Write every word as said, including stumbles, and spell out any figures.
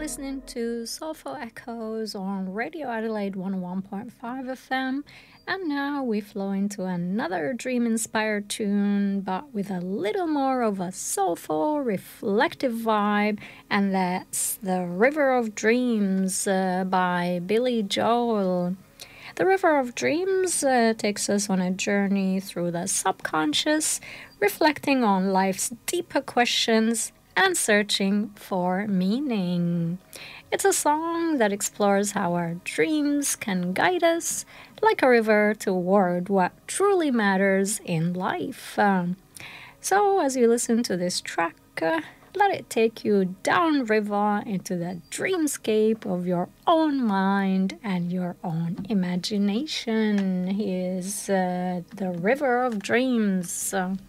listening to Soulful Echoes on Radio Adelaide one oh one point five F M. And now we flow into another dream inspired tune, but with a little more of a soulful, reflective vibe. And that's The River of Dreams uh, by Billy Joel. The River of Dreams uh, takes us on a journey through the subconscious, reflecting on life's deeper questions and searching for meaning. It's a song that explores how our dreams can guide us like a river toward what truly matters in life. Um, so, as you listen to this track, uh, let it take you downriver into the dreamscape of your own mind and your own imagination. Here's uh, The River of Dreams. Uh,